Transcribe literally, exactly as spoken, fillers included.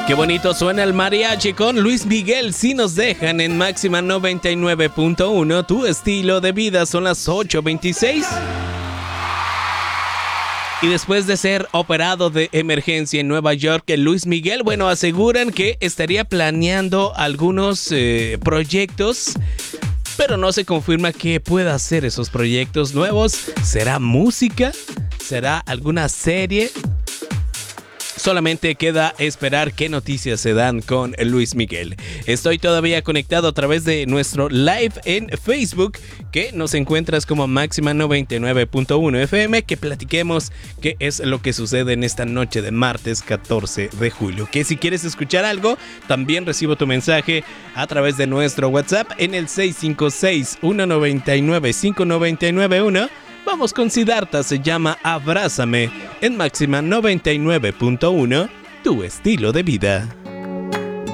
Qué bonito suena el mariachi con Luis Miguel. Si nos dejan en Máxima noventa y nueve punto uno, tu estilo de vida. Son las ocho veintiséis. Y después de ser operado de emergencia en Nueva York, Luis Miguel, bueno, aseguran que estaría planeando algunos eh, proyectos, pero no se confirma que pueda hacer esos proyectos nuevos. ¿Será música? ¿Será alguna serie? Solamente queda esperar qué noticias se dan con Luis Miguel. Estoy todavía conectado a través de nuestro live en Facebook, que nos encuentras como Máxima noventa y nueve punto uno F M, que platiquemos qué es lo que sucede en esta noche de martes catorce de julio. Que si quieres escuchar algo, también recibo tu mensaje a través de nuestro WhatsApp en el seis cinco seis, uno nueve nueve, cinco nueve nueve uno. Vamos con Siddhartha, se llama Abrázame, en Máxima noventa y nueve punto uno, tu estilo de vida.